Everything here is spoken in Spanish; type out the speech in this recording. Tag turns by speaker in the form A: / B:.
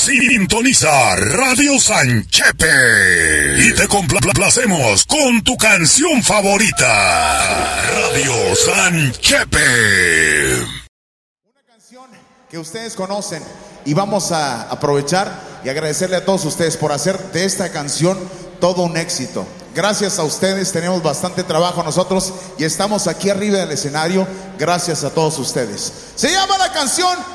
A: Sintoniza Radio Sanchepe y te complacemos con tu canción favorita. Radio Sanchepe.
B: Una canción que ustedes conocen y vamos a aprovechar y agradecerle a todos ustedes por hacer de esta canción todo un éxito. Gracias a ustedes, tenemos bastante trabajo nosotros y estamos aquí arriba del escenario gracias a todos ustedes. Se llama la canción